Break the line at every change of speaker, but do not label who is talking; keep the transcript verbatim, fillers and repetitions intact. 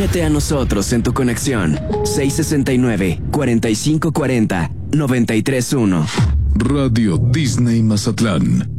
Únete a nosotros en tu conexión. seis sesenta y nueve, cuarenta y cinco cuarenta, noventa y tres uno.
Radio Disney Mazatlán.